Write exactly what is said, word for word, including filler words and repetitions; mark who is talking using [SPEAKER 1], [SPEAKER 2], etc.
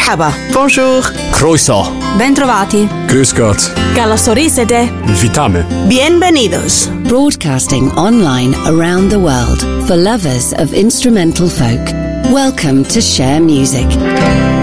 [SPEAKER 1] Merhaba.
[SPEAKER 2] Bonjour.
[SPEAKER 3] Croeso.
[SPEAKER 4] Bentrovati.
[SPEAKER 3] Grüß Gott.
[SPEAKER 4] Καλωσορίσατε.
[SPEAKER 3] Witamy.
[SPEAKER 1] Bienvenidos.
[SPEAKER 5] Broadcasting online around the world for lovers of instrumental folk. Welcome to Share Music.